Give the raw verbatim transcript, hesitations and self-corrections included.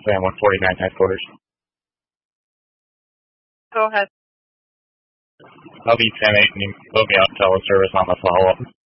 Sam one forty-nine headquarters. Go ahead. I'll be ten eight and you will be on teleservice on the follow-up.